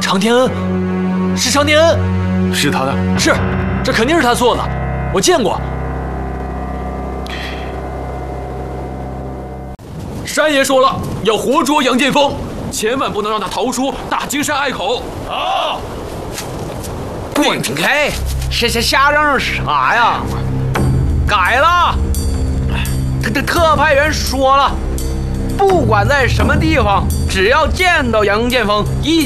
常天恩，是常天恩， 是他的。 是，这肯定是他做的，我见过。山爷说了，要活捉杨剑锋，千万不能让他逃出大金山隘口。 好，滚开！这瞎嚷嚷啥呀？改了，特派员说了，不管在什么地方，只要见到杨剑锋，一